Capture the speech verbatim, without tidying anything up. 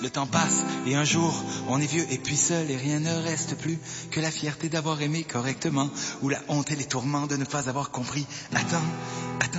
le temps passe et un jour on est vieux et puis seul et rien ne reste plus que la fierté d'avoir aimé correctement ou la honte et les tourments de ne pas avoir compris. Attends, attends.